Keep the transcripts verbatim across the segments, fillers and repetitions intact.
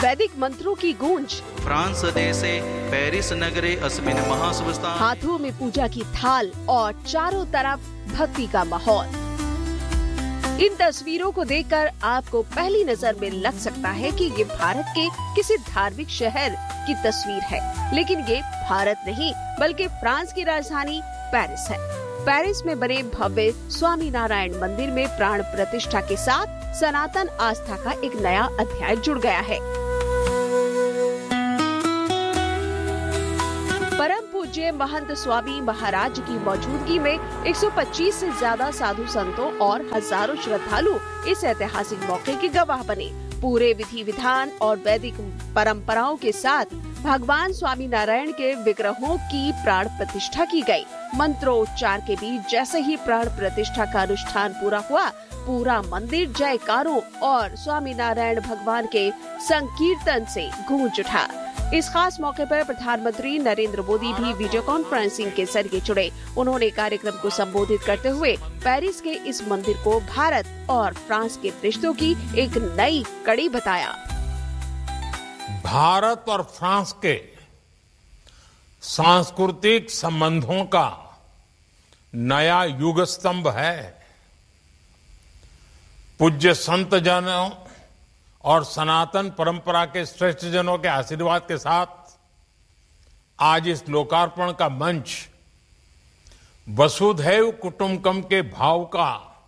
वैदिक मंत्रों की गूंज, फ्रांस देशे पेरिस नगरे अस्मिन् महासुवस्था, हाथों में पूजा की थाल और चारों तरफ भक्ति का माहौल। इन तस्वीरों को देखकर आपको पहली नजर में लग सकता है कि ये भारत के किसी धार्मिक शहर की तस्वीर है, लेकिन ये भारत नहीं बल्कि फ्रांस की राजधानी पेरिस है। पेरिस में बने भव्य स्वामी नारायण मंदिर में प्राण प्रतिष्ठा के साथ सनातन आस्था का एक नया अध्याय जुड़ गया है। परम पूज्य महंत स्वामी महाराज की मौजूदगी में एक सौ पच्चीस से ज्यादा साधु संतों और हजारों श्रद्धालु इस ऐतिहासिक मौके के गवाह बने। पूरे विधि विधान और वैदिक परंपराओं के साथ भगवान स्वामी नारायण के विग्रहों की प्राण प्रतिष्ठा की गई। मंत्रोच्चार के बीच जैसे ही प्राण प्रतिष्ठा का अनुष्ठान पूरा हुआ, पूरा मंदिर जयकारों और स्वामी नारायण भगवान के संकीर्तन से गूंज उठा। इस खास मौके पर प्रधानमंत्री नरेंद्र मोदी भी वीडियो कॉन्फ्रेंसिंग के जरिए जुड़े। उन्होंने कार्यक्रम को संबोधित करते हुए पेरिस के इस मंदिर को भारत और फ्रांस के रिश्तों की एक नई कड़ी बताया। भारत और फ्रांस के सांस्कृतिक संबंधों का नया युग स्तंभ है। पूज्य संत जनों और सनातन परंपरा के श्रेष्ठ जनों के आशीर्वाद के साथ आज इस लोकार्पण का मंच वसुधैव कुटुंबकम के भाव का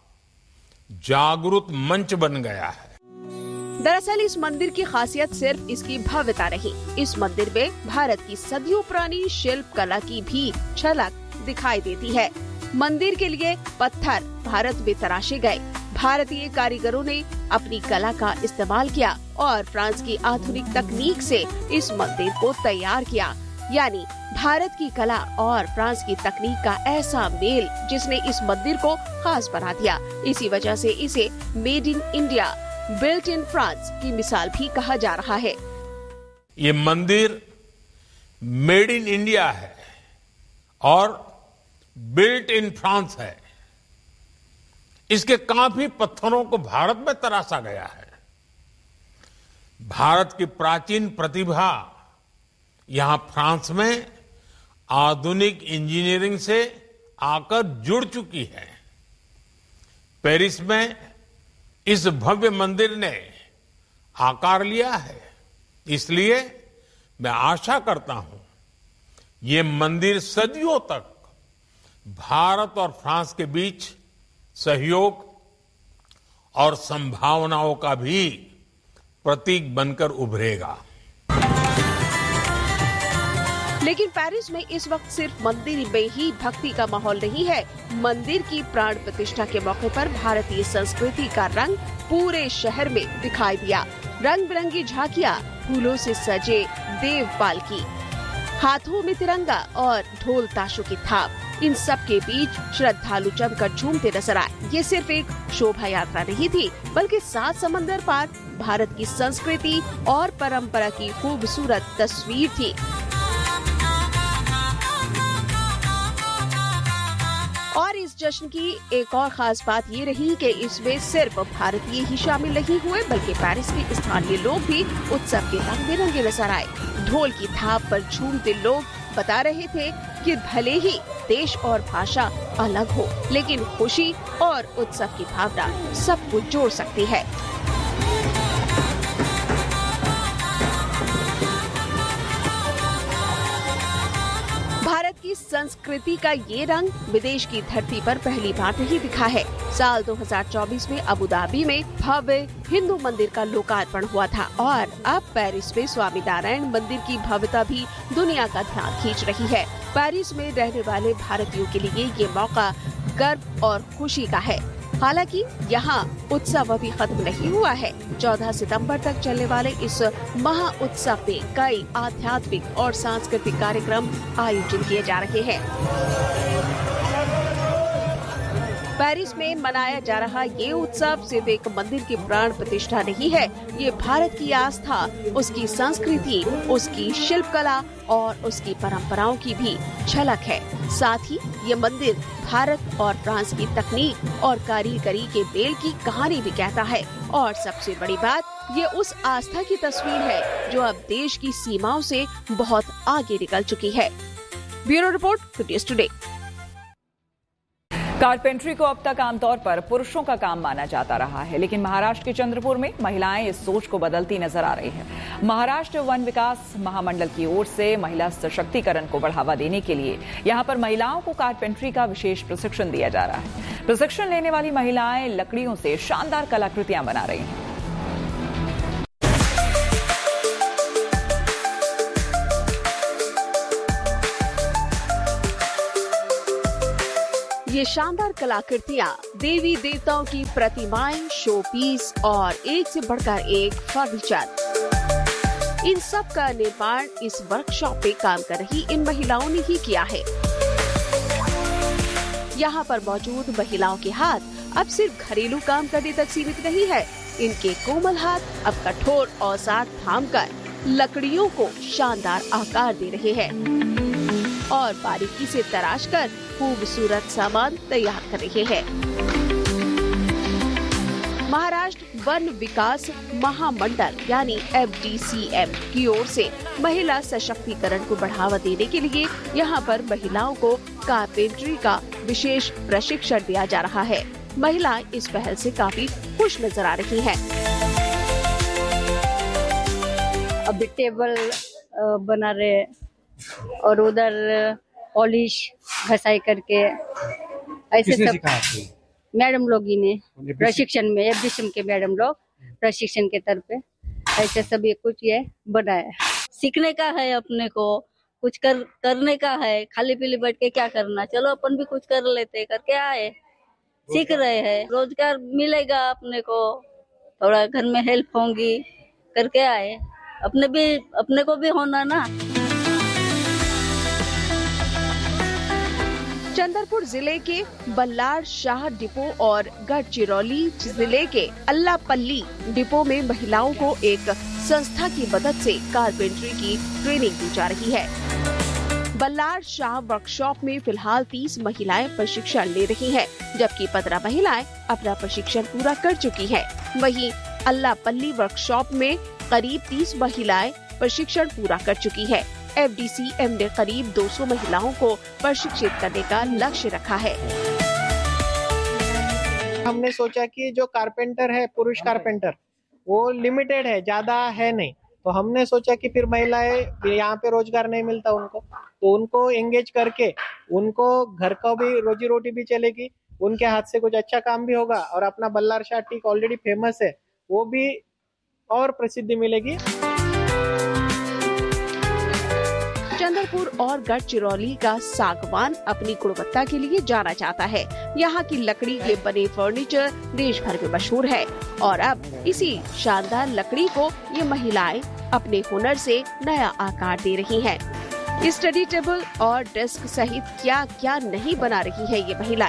जागृत मंच बन गया है। दरअसल इस मंदिर की खासियत सिर्फ इसकी भव्यता नहीं, इस मंदिर में भारत की सदियों पुरानी शिल्प कला की भी झलक दिखाई देती है। मंदिर के लिए पत्थर भारत में तराशे गए, भारतीय कारीगरों ने अपनी कला का इस्तेमाल किया और फ्रांस की आधुनिक तकनीक से इस मंदिर को तैयार किया। यानी भारत की कला और फ्रांस की तकनीक का ऐसा मेल जिसने इस मंदिर को खास बना दिया। इसी वजह से इसे made in India, built in France की मिसाल भी कहा जा रहा है। ये मंदिर मेड इन इंडिया है और बिल्ट इन फ्रांस है। इसके काफी पत्थरों को भारत में तराशा गया है। भारत की प्राचीन प्रतिभा यहां फ्रांस में आधुनिक इंजीनियरिंग से आकर जुड़ चुकी है। पेरिस में इस भव्य मंदिर ने आकार लिया है, इसलिए मैं आशा करता हूं ये मंदिर सदियों तक भारत और फ्रांस के बीच सहयोग और संभावनाओं का भी प्रतीक बनकर उभरेगा। लेकिन पेरिस में इस वक्त सिर्फ मंदिर में ही भक्ति का माहौल नहीं है। मंदिर की प्राण प्रतिष्ठा के मौके पर भारतीय संस्कृति का रंग पूरे शहर में दिखाई दिया। रंग बिरंगी झांकियां, फूलों से सजे देव पालकी, हाथों में तिरंगा और ढोल ताशों की थाप, इन सब के बीच श्रद्धालु जमकर झूमते नजर आए। ये सिर्फ एक शोभा यात्रा नहीं थी, बल्कि सात समंदर पार भारत की संस्कृति और परंपरा की खूबसूरत तस्वीर थी। और इस जश्न की एक और खास बात ये रही कि इसमें सिर्फ भारतीय ही शामिल नहीं हुए, बल्कि पेरिस के स्थानीय लोग भी उत्सव के रंग बिरंगे नजर आए। ढोल की थाप पर झूमते लोग बता रहे थे कि भले ही देश और भाषा अलग हो, लेकिन खुशी और उत्सव की भावना सबको जोड़ सकती है। भारत की संस्कृति का ये रंग विदेश की धरती पर पहली बार नहीं दिखा है। साल दो हज़ार चौबीस में अबू धाबी में भव्य हिंदू मंदिर का लोकार्पण हुआ था और अब पेरिस में स्वामी नारायण मंदिर की भव्यता भी दुनिया का ध्यान खींच रही है। पेरिस में रहने वाले भारतीयों के लिए ये मौका गर्व और खुशी का है। हालांकि यहाँ उत्सव अभी खत्म नहीं हुआ है। चौदह सितंबर तक चलने वाले इस महा उत्सव में कई आध्यात्मिक और सांस्कृतिक कार्यक्रम आयोजित किए जा रहे हैं। पेरिस में मनाया जा रहा ये उत्सव सिर्फ एक मंदिर की प्राण प्रतिष्ठा नहीं है, ये भारत की आस्था, उसकी संस्कृति, उसकी शिल्पकला और उसकी परंपराओं की भी झलक है। साथ ही ये मंदिर भारत और फ्रांस की तकनीक और कारीगरी के मेल की कहानी भी कहता है। और सबसे बड़ी बात, ये उस आस्था की तस्वीर है जो अब देश की सीमाओं से बहुत आगे निकल चुकी है। Bureau report, good news today. Carpentry को अब तक आमतौर पर पुरुषों का काम माना जाता रहा है, लेकिन महाराष्ट्र के चंद्रपुर में महिलाएं इस सोच को बदलती नजर आ रही हैं। महाराष्ट्र वन विकास महामंडल की ओर से महिला सशक्तिकरण को बढ़ावा देने के लिए यहां पर महिलाओं को कारपेंट्री का विशेष प्रशिक्षण दिया जा रहा है। प्रशिक्षण लेने वाली महिलाएं लकड़ियों से शानदार कलाकृतियां बना रही हैं। ये शानदार कलाकृतियां देवी देवताओं की प्रतिमाएं, शो पीस और एक से बढ़कर एक फर्नीचर, इन सब का निर्माण इस वर्कशॉप पे काम कर रही इन महिलाओं ने ही किया है। यहाँ पर मौजूद महिलाओं के हाथ अब सिर्फ घरेलू काम करने तक सीमित नहीं है। इनके कोमल हाथ अब कठोर औजार थामकर लकड़ियों को शानदार आकार दे रहे हैं और बारीकी से तराश कर खूबसूरत सामान तैयार कर रहे हैं। महाराष्ट्र वन विकास महामंडल यानी एफ डी सी एम की ओर से महिला सशक्तिकरण को बढ़ावा देने के लिए यहाँ पर महिलाओं को कारपेंट्री का विशेष प्रशिक्षण दिया जा रहा है। महिलाएं इस पहल से काफी खुश नजर आ रही हैं। अभी टेबल बना रहे और उधर पॉलिश घसाई करके ऐसे सब मैडम लोग ही ने प्रशिक्षण में एफडीसीएम के मैडम लोग प्रशिक्षण के तरफ पे ऐसे सभी कुछ ये बनाया। सीखने का है, अपने को कुछ कर करने का है, खाली पीली बैठ के क्या करना, चलो अपन भी कुछ कर लेते, करके आए, सीख रहे हैं, रोजगार मिलेगा अपने को, थोड़ा घर में हेल्प होंगी, करके आए, अपने भी अपने को भी होना ना। चंद्रपुर जिले के बल्लार शाह डिपो और गढ़चिरौली जिले के अल्लापल्ली डिपो में महिलाओं को एक संस्था की मदद से कारपेंट्री की ट्रेनिंग दी जा रही है। बल्लार शाह वर्कशॉप में फिलहाल तीस महिलाएं प्रशिक्षण ले रही हैं, जबकि पंद्रह महिलाएं अपना प्रशिक्षण पूरा कर चुकी हैं। वहीं अल्लापल्ली वर्कशॉप में करीब तीस महिलाएं प्रशिक्षण पूरा कर चुकी है। एफ डी सी एम ने करीब दो सौ महिलाओं को प्रशिक्षित करने का लक्ष्य रखा है। हमने सोचा कि जो कारपेंटर है, पुरुष कारपेंटर, वो लिमिटेड है, ज्यादा है नहीं, तो हमने सोचा कि फिर महिलाएं यहाँ पे रोजगार नहीं मिलता उनको, तो उनको एंगेज करके उनको घर का भी रोजी रोटी भी चलेगी, उनके हाथ से कुछ अच्छा काम भी होगा और अपना Ballar Shah teak already famous है, वो भी और प्रसिद्धि मिलेगी। चंद्रपुर और गढ़चिरौली का सागवान अपनी गुणवत्ता के लिए जाना जाता है। यहाँ की लकड़ी के बने फर्नीचर देश भर में मशहूर है और अब इसी शानदार लकड़ी को ये महिलाएं अपने हुनर से नया आकार दे रही हैं। स्टडी टेबल और डेस्क सहित क्या क्या नहीं बना रही है ये महिलाएं।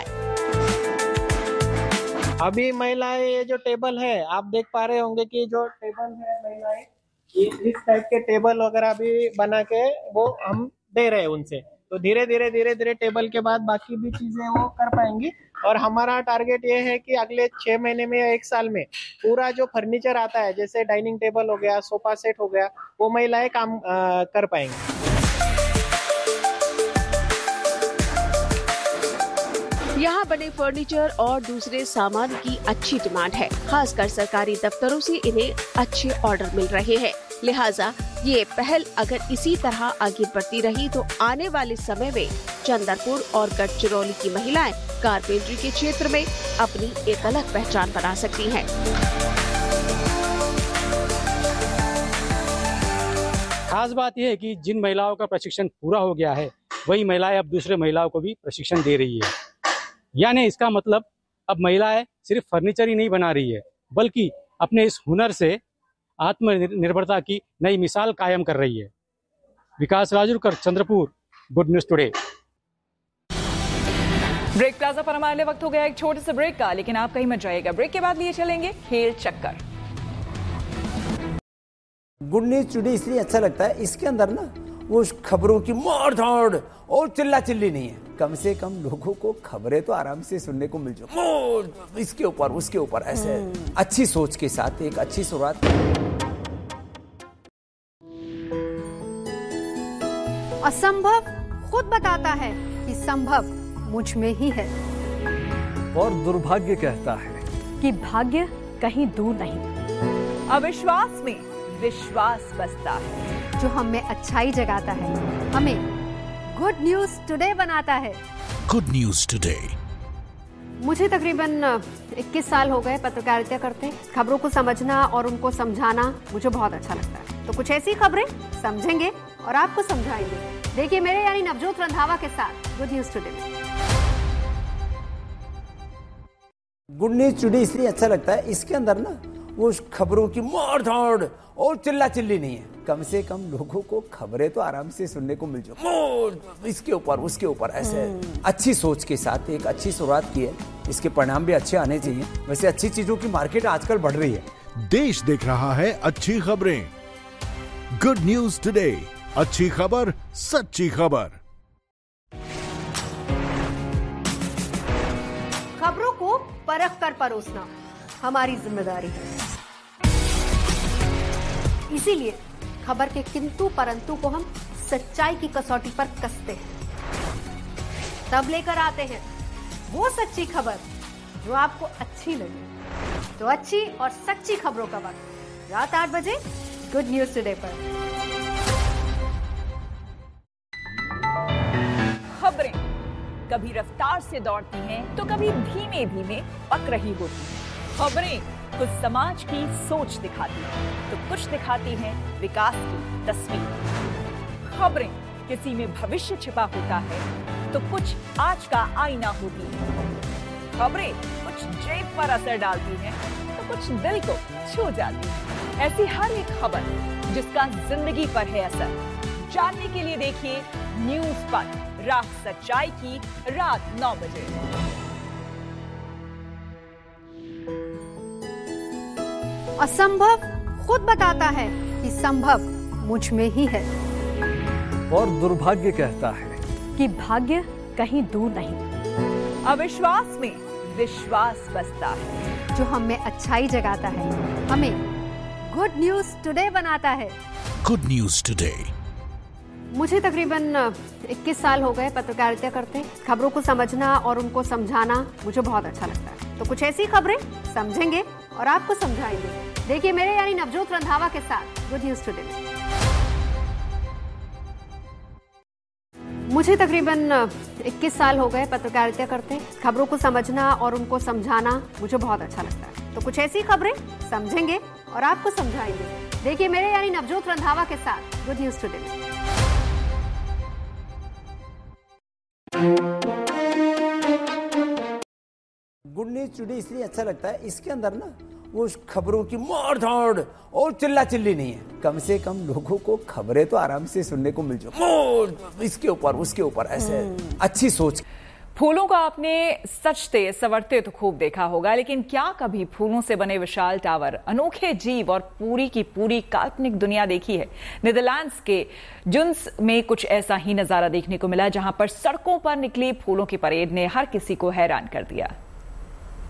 अभी महिलाएं ये जो टेबल है, आप देख पा रहे होंगे कि जो टेबल है, महिलाएं इस टाइप के टेबल वगैरह भी बना के वो हम दे रहे हैं उनसे, तो धीरे धीरे धीरे धीरे टेबल के बाद बाकी भी चीजें वो कर पाएंगी। और हमारा टारगेट ये है कि अगले छह महीने में या एक साल में पूरा जो फर्नीचर आता है, जैसे डाइनिंग टेबल हो गया, सोफा सेट हो गया, वो महिलाएं काम आ, कर पाएंगी। यहाँ बने फर्नीचर और दूसरे सामान की अच्छी डिमांड है, खासकर सरकारी दफ्तरों से इन्हें अच्छे ऑर्डर मिल रहे हैं। लिहाजा ये पहल अगर इसी तरह आगे बढ़ती रही तो आने वाले समय में चंद्रपुर और गढ़चिरौली की महिलाएं कारपेंट्री के क्षेत्र में अपनी एक अलग पहचान बना सकती हैं। खास बात यह है कि जिन महिलाओं का प्रशिक्षण पूरा हो गया है, वही महिलाएं अब दूसरे महिलाओं को भी प्रशिक्षण दे रही है। यानी इसका मतलब अब महिलाएं सिर्फ फर्नीचर ही नहीं बना रही है, बल्कि अपने इस हुनर से आत्मनिर्भरता की नई मिसाल कायम कर रही है। विकास Rajurkar, Chandrapur, good news today. Break plaza पर हमारे लिए वक्त हो गया एक छोटे से ब्रेक का, लेकिन आप कहीं मत जाइएगा। ब्रेक के बाद लिए चलेंगे खेल चक्कर। गुड न्यूज टुडे इसलिए अच्छा लगता है, इसके अंदर ना वो खबरों की मार धाड़ और चिल्ला चिल्ली नहीं है। कम से कम लोगों को खबरें तो आराम से सुनने को मिल जाए, इसके ऊपर उसके ऊपर, ऐसे अच्छी सोच के साथ एक अच्छी शुरुआत। असंभव खुद बताता है कि संभव मुझ में ही है, और दुर्भाग्य कहता है कि भाग्य कहीं दूर नहीं। अविश्वास में विश्वास बसता है, जो हमें अच्छाई जगाता है, हमें गुड न्यूज टुडे बनाता है। Good news today. मुझे तकरीबन इक्कीस साल हो गए पत्रकारिता करते। खबरों को समझना और उनको समझाना मुझे बहुत अच्छा लगता है। तो कुछ ऐसी खबरें समझेंगे और आपको समझाएंगे। देखिए मेरे यानी नवजोत रंधावा के साथ good news today. Good news today इसलिए अच्छा लगता है, इसके अंदर ना वो खबरों की मार धाड़ और चिल्ला चिल्ली नहीं है। कम से कम लोगों को खबरें तो आराम से सुनने को मिल जाए, इसके ऊपर उसके ऊपर, ऐसे अच्छी सोच के साथ एक अच्छी शुरुआत की है। इसके परिणाम भी अच्छे आने चाहिए। वैसे अच्छी चीजों की मार्केट आजकल बढ़ रही है। देश देख रहा है अच्छी खबरें। गुड न्यूज टुडे, अच्छी खबर सच्ची खबर। खबरों को परख कर परोसना हमारी जिम्मेदारी है। इसीलिए खबर के किंतु परंतु को हम सच्चाई की कसौटी पर कसते हैं, तब लेकर आते हैं वो सच्ची खबर जो आपको अच्छी लगे। तो अच्छी और सच्ची खबरों का वक्त रात आठ बजे गुड न्यूज टुडे पर। खबरें कभी रफ्तार से दौड़ती हैं तो कभी धीमे धीमे पक रही होती हैं। खबरें कुछ समाज की सोच दिखाती हैं तो कुछ दिखाती हैं विकास की तस्वीर। खबरें किसी में भविष्य छिपा होता है तो कुछ आज का आईना होती है। खबरें कुछ जेब पर असर डालती हैं तो कुछ दिल को छू जाती है। ऐसी हर एक खबर जिसका जिंदगी पर है असर, जानने के लिए देखिए न्यूज पर राह सच्चाई की रात नौ बजे। असंभव खुद बताता है कि संभव मुझ में ही है, और दुर्भाग्य कहता है कि भाग्य कहीं दूर नहीं। अविश्वास में विश्वास बसता है, जो हमें अच्छाई जगाता है, हमें गुड न्यूज टुडे बनाता है। Good news today. मुझे तकरीबन इक्कीस साल हो गए पत्रकारिता करते। खबरों को समझना और उनको समझाना मुझे बहुत अच्छा लगता है। तो कुछ ऐसी खबरें समझेंगे और आपको समझाएंगे। देखिए मेरे यानी नवजोत रंधावा के साथ गुड न्यूज टुडे। मुझे तकरीबन इक्कीस साल हो गए पत्रकारिता करते। खबरों को समझना और उनको समझाना मुझे बहुत अच्छा लगता है। तो कुछ ऐसी खबरें समझेंगे और आपको समझाएंगे। देखिए मेरे यानी नवजोत रंधावा के साथ good news today. Good news today इसलिए अच्छा लगता है, इसके अंदर ना वो खबरों की मार धाड़ और चिल्ला चिल्ली नहीं है। कम से कम लोगों को खबरें तो आराम से सुनने को मिल जाए, इसके ऊपर उसके ऊपर, ऐसे अच्छी सोच। फूलों को आपने सजते संवरते तो खूब देखा होगा, लेकिन क्या कभी फूलों से बने विशाल टावर, अनोखे जीव और पूरी की पूरी काल्पनिक दुनिया देखी है? नीदरलैंड्स के जुन्स में कुछ ऐसा ही नजारा देखने को मिला, जहां पर सड़कों पर निकली फूलों की परेड ने हर किसी को हैरान कर दिया।